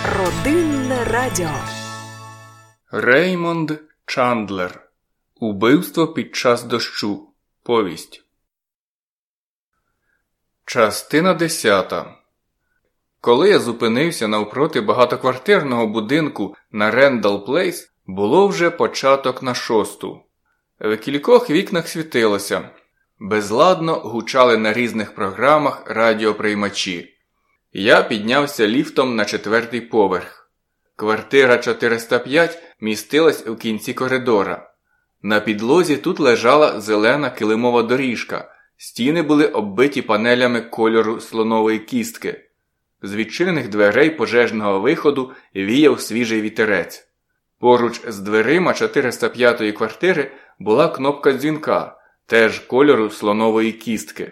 Родинне радіо. Реймонд Чандлер. Убивство під час дощу. Повість. Частина 10. Коли я зупинився навпроти багатоквартирного будинку на Рендал Плейс, було вже початок на 6. В кількох вікнах світилося. Безладно гучали на різних програмах радіоприймачі. Я піднявся ліфтом на 4-й поверх. Квартира 405 містилась у кінці коридора. На підлозі тут лежала зелена килимова доріжка. Стіни були оббиті панелями кольору слонової кістки. З відчинених дверей пожежного виходу віяв свіжий вітерець. Поруч з дверима 405-ї квартири була кнопка дзвінка, теж кольору слонової кістки.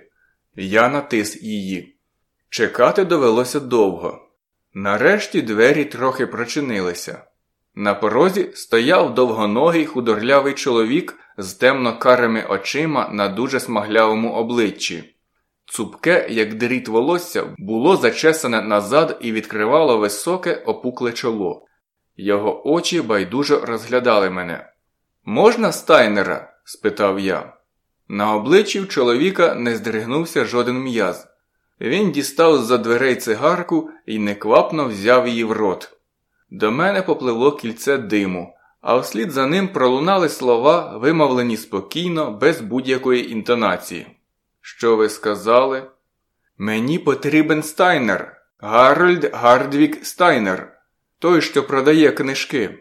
Я натис її. Чекати довелося довго. Нарешті двері трохи прочинилися. На порозі стояв довгоногий худорлявий чоловік з темно-карими очима на дуже смаглявому обличчі. Цупке, як дріт волосся, було зачесане назад і відкривало високе, опукле чоло. Його очі байдужо розглядали мене. «Можна Стайнера?» – спитав я. На обличчі в чоловіка не здригнувся жоден м'яз. Він дістав з-за дверей цигарку і неквапно взяв її в рот. До мене попливло кільце диму, а вслід за ним пролунали слова, вимовлені спокійно, без будь-якої інтонації. «Що ви сказали?» «Мені потрібен Стайнер. Гарольд Гардвік Стайнер. Той, що продає книжки».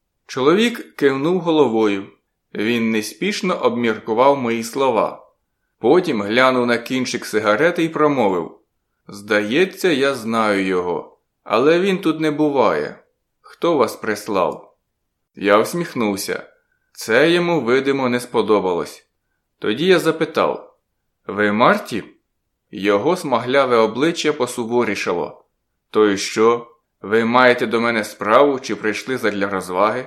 Чоловік кивнув головою. Він неспішно обміркував мої слова. Потім глянув на кінчик сигарети і промовив: «Здається, я знаю його, але він тут не буває. Хто вас прислав?» Я всміхнувся. Це йому, видимо, не сподобалось. Тоді я запитав: «Ви Марті?» Його смагляве обличчя посуворішало. «То й що? Ви маєте до мене справу чи прийшли задля розваги?»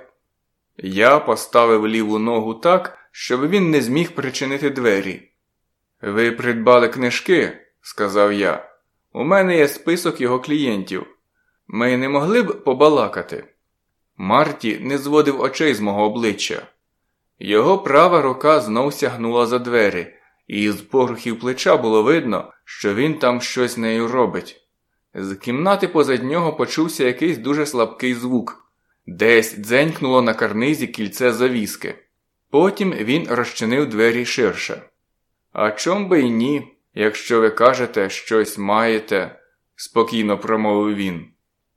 Я поставив ліву ногу так, щоб він не зміг причинити двері. «Ви придбали книжки?» – сказав я. «У мене є список його клієнтів. Ми не могли б побалакати?» Марті не зводив очей з мого обличчя. Його права рука знов сягнула за двері, і з порухів плеча було видно, що він там щось нею робить. З кімнати позад нього почувся якийсь дуже слабкий звук. Десь дзенькнуло на карнизі кільце завіски. Потім він розчинив двері ширше. «А чом би й ні, якщо ви кажете, щось маєте», – спокійно промовив він.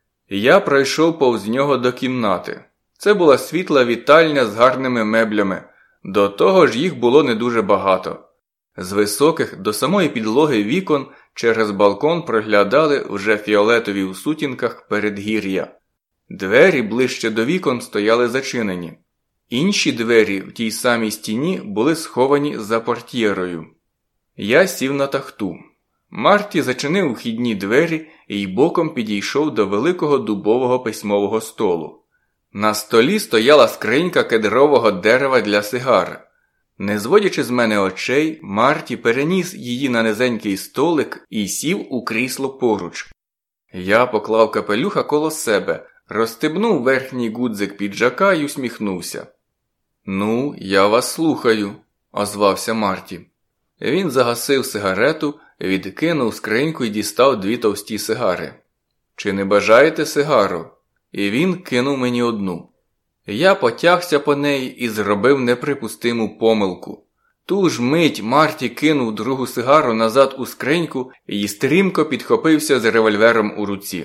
Я пройшов повз нього до кімнати. Це була світла вітальня з гарними меблями. До того ж їх було не дуже багато. З високих до самої підлоги вікон через балкон проглядали вже фіолетові у сутінках передгір'я. Двері ближче до вікон стояли зачинені. Інші двері в тій самій стіні були сховані за портьєрою. Я сів на тахту. Марті зачинив вхідні двері і боком підійшов до великого дубового письмового столу. На столі стояла скринька кедрового дерева для сигар. Не зводячи з мене очей, Марті переніс її на низенький столик і сів у крісло поруч. Я поклав капелюха коло себе, розстебнув верхній гудзик піджака й усміхнувся. «Ну, я вас слухаю», – озвався Марті. Він загасив сигарету, відкинув скриньку і дістав 2 товсті сигари. «Чи не бажаєте сигару?» І він кинув мені одну. Я потягся по неї і зробив неприпустиму помилку. Ту ж мить Марті кинув другу сигару назад у скриньку і стрімко підхопився з револьвером у руці.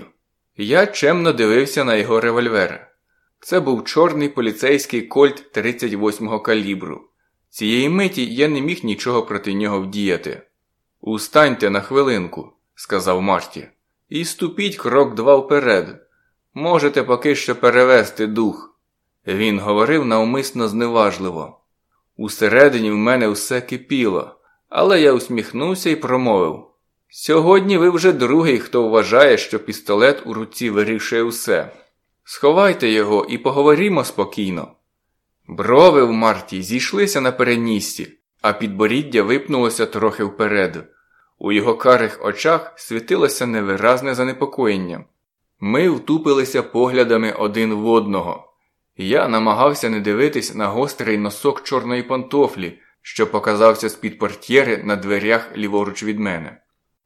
Я чемно дивився на його револьвер. Це був чорний поліцейський кольт 38-го калібру. Цієї миті я не міг нічого проти нього вдіяти. «Устаньте на хвилинку», – сказав Марті, – «і ступіть крок 2 вперед. Можете поки що перевести дух». Він говорив навмисно зневажливо. Усередині в мене все кипіло, але я усміхнувся і промовив: «Сьогодні ви вже другий, хто вважає, що пістолет у руці вирішує все. Сховайте його і поговоримо спокійно». Брови в Марті зійшлися на переніссі, а підборіддя випнулося трохи вперед. У його карих очах світилося невиразне занепокоєння. Ми втупилися поглядами один в одного. Я намагався не дивитись на гострий носок чорної пантофлі, що показався з-під портьєри на дверях ліворуч від мене.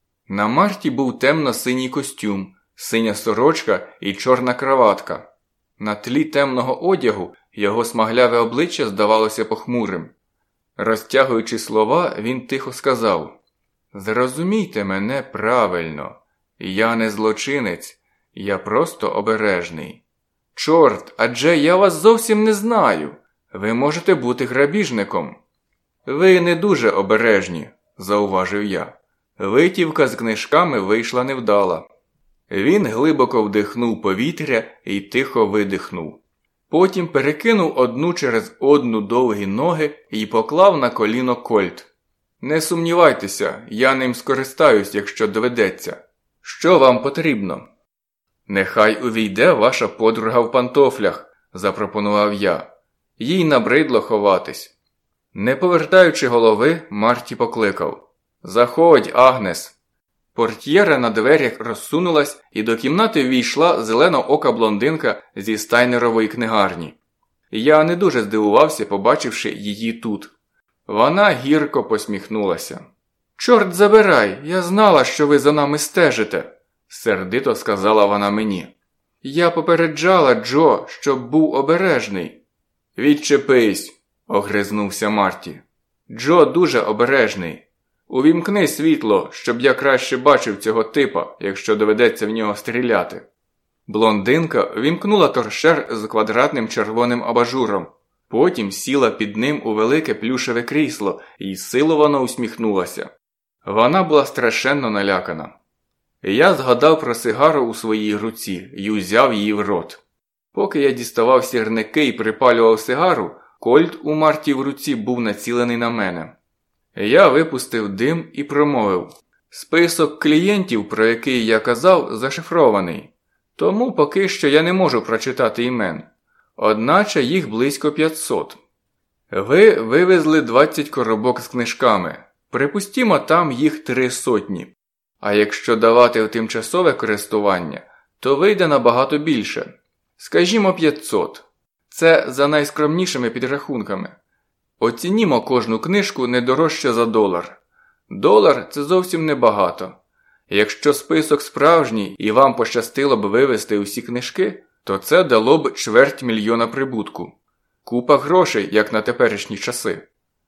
На Марті був темно-синій костюм, синя сорочка і чорна краватка. На тлі темного одягу його смагляве обличчя здавалося похмурим. Розтягуючи слова, він тихо сказав: «Зрозумійте мене правильно. Я не злочинець, я просто обережний». «Чорт, адже я вас зовсім не знаю. Ви можете бути грабіжником». «Ви не дуже обережні», – зауважив я. Витівка з книжками вийшла невдала. Він глибоко вдихнув повітря і тихо видихнув. Потім перекинув одну через одну довгі ноги і поклав на коліно кольт. «Не сумнівайтеся, я ним скористаюсь, якщо доведеться. Що вам потрібно?» «Нехай увійде ваша подруга в пантофлях», – запропонував я. Їй набридло ховатись. Не повертаючи голови, Марті покликав: «Заходь, Агнес». Портьєра на дверях розсунулась, і до кімнати ввійшла зеленоока блондинка зі стайнерової книгарні. Я не дуже здивувався, побачивши її тут. Вона гірко посміхнулася. «Чорт забирай, я знала, що ви за нами стежите», – сердито сказала вона мені. «Я попереджала Джо, щоб був обережний». «Відчепись», – огризнувся Марті. «Джо дуже обережний. Увімкни світло, щоб я краще бачив цього типа, якщо доведеться в нього стріляти». Блондинка вімкнула торшер з квадратним червоним абажуром. Потім сіла під ним у велике плюшеве крісло і силовано усміхнулася. Вона була страшенно налякана. Я згадав про сигару у своїй руці і узяв її в рот. Поки я діставав сірники і припалював сигару, кольт у Марті в руці був націлений на мене. Я випустив дим і промовив: «Список клієнтів, про який я казав, зашифрований. Тому поки що я не можу прочитати імен. Одначе їх близько 500. Ви вивезли 20 коробок з книжками. Припустімо, там їх 300. А якщо давати в тимчасове користування, то вийде набагато більше. Скажімо, 500. Це за найскромнішими підрахунками. Оцінімо кожну книжку не дорожче за $1. $1 – це зовсім небагато. Якщо список справжній і вам пощастило б вивезти усі книжки, то це дало б $250 000 прибутку. Купа грошей, як на теперішні часи.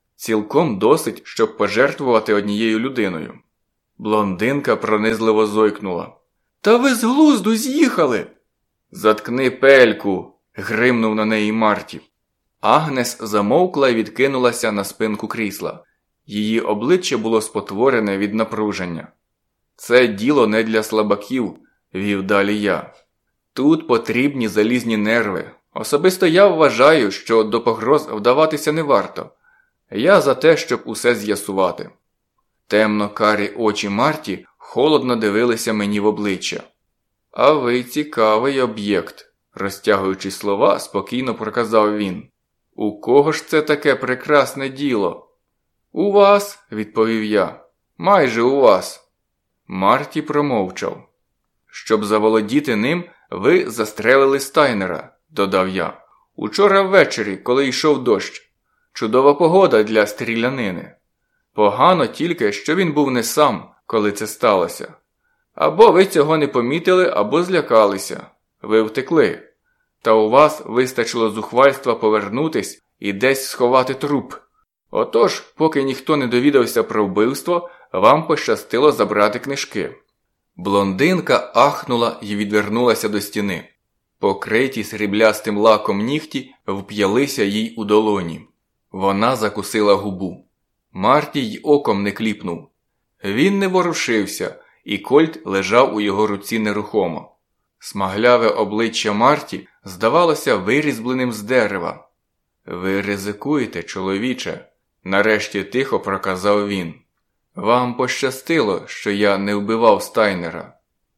Цілком досить, щоб пожертвувати однією людиною». Блондинка пронизливо зойкнула. «Та ви з глузду з'їхали!» «Заткни пельку!» – гримнув на неї Марті. Агнес замовкла і відкинулася на спинку крісла. Її обличчя було спотворене від напруження. «Це діло не для слабаків», – вів далі я. «Тут потрібні залізні нерви. Особисто я вважаю, що до погроз вдаватися не варто. Я за те, щоб усе з'ясувати». Темно-карі очі Марті холодно дивилися мені в обличчя. «А ви цікавий об'єкт», – розтягуючи слова, спокійно проказав він. «У кого ж це таке прекрасне діло?» «У вас», – відповів я. «Майже у вас». Марті промовчав. «Щоб заволодіти ним, ви застрелили Стайнера», – додав я. «Учора ввечері, коли йшов дощ. Чудова погода для стрілянини. Погано тільки, що він був не сам, коли це сталося. Або ви цього не помітили, або злякалися. Ви втекли. Та у вас вистачило зухвальства повернутись і десь сховати труп. Отож, поки ніхто не довідався про вбивство, вам пощастило забрати книжки». Блондинка ахнула і відвернулася до стіни. Покриті сріблястим лаком нігті вп'ялися їй у долоні. Вона закусила губу. Марті й оком не кліпнув. Він не ворушився, і кольт лежав у його руці нерухомо. Смагляве обличчя Марті здавалося вирізбленим з дерева. «Ви ризикуєте, чоловіче», – нарешті тихо проказав він. «Вам пощастило, що я не вбивав Стайнера».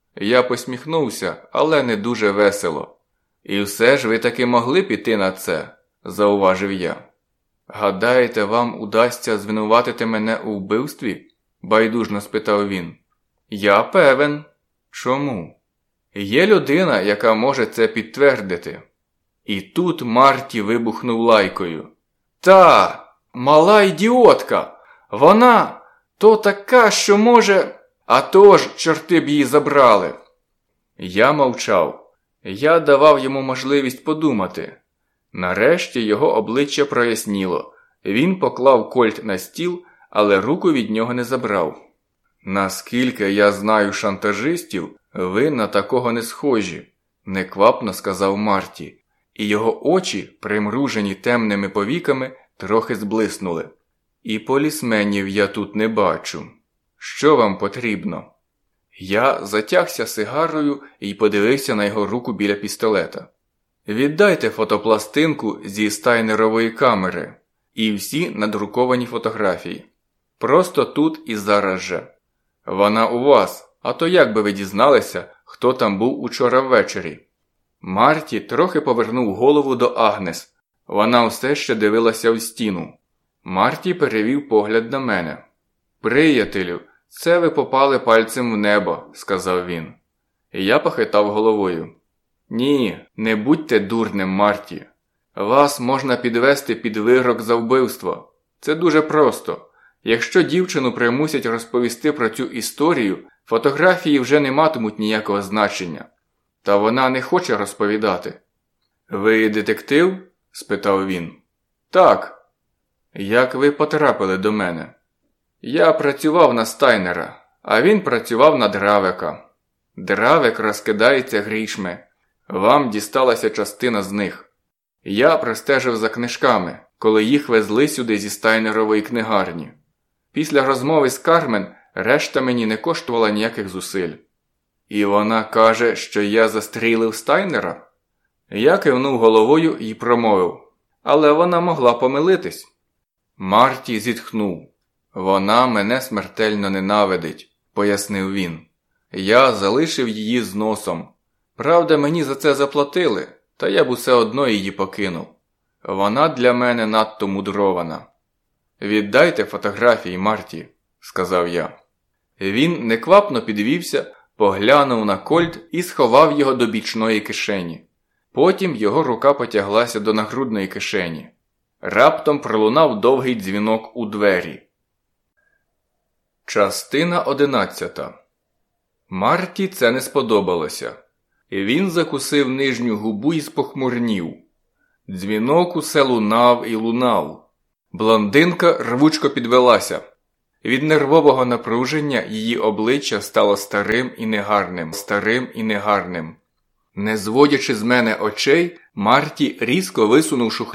Я посміхнувся, але не дуже весело. «І все ж ви таки могли піти на це», – зауважив я. «Гадаєте, вам удасться звинуватити мене у вбивстві?» – байдужно спитав він. «Я певен». «Чому?» Є людина, яка може це підтвердити. І тут Марті вибухнув лайкою. Та, мала ідіотка! Вона то така, що може... А то ж, чорти б її забрали. Я мовчав. Я давав йому можливість подумати. Нарешті його обличчя проясніло. Він поклав кольт на стіл, але руку від нього не забрав. Наскільки я знаю шантажистів, ви на такого не схожі, неквапно сказав Марті, і його очі, примружені темними повіками, трохи зблиснули. І полісменів я тут не бачу. Що вам потрібно? Я затягся сигарою і подивився на його руку біля пістолета. Віддайте фотопластинку зі стайнерової камери і всі надруковані фотографії. Просто тут і зараз же. Вона у вас, а то як би ви дізналися, хто там був учора ввечері? Марті трохи повернув голову до Агнес. Вона все ще дивилася в стіну. Марті перевів погляд на мене. «Приятелю, це ви попали пальцем в небо», – сказав він. І я похитав головою. «Ні, не будьте дурним, Марті. Вас можна підвести під вирок за вбивство. Це дуже просто. Якщо дівчину примусять розповісти про цю історію, фотографії вже не матимуть ніякого значення. Та вона не хоче розповідати». «Ви детектив?» – спитав він. «Так». «Як ви потрапили до мене?» «Я працював на Стайнера, а він працював на Дравека. Дравек розкидається грішми. Вам дісталася частина з них. Я простежив за книжками, коли їх везли сюди зі Стайнерової книгарні. Після розмови з Кармен решта мені не коштувала ніяких зусиль. І вона каже, що я застрілив Стайнера?» Я кивнув головою і промовив. Але вона могла помилитись. Марті зітхнув. «Вона мене смертельно ненавидить», – пояснив він. «Я залишив її з носом. Правда, мені за це заплатили, та я б усе одно її покинув. Вона для мене надто мудрована». «Віддайте фотографії, Марті», – сказав я. Він неквапно підвівся, поглянув на кольт і сховав його до бічної кишені. Потім його рука потяглася до нагрудної кишені. Раптом пролунав довгий дзвінок у двері. Частина 11. Марті це не сподобалося. Він закусив нижню губу і спохмурнів. Дзвінок усе лунав і лунав. Блондинка рвучко підвелася. Від нервового напруження її обличчя стало старим і негарним. Не зводячи з мене очей, Марті різко висунув шухляду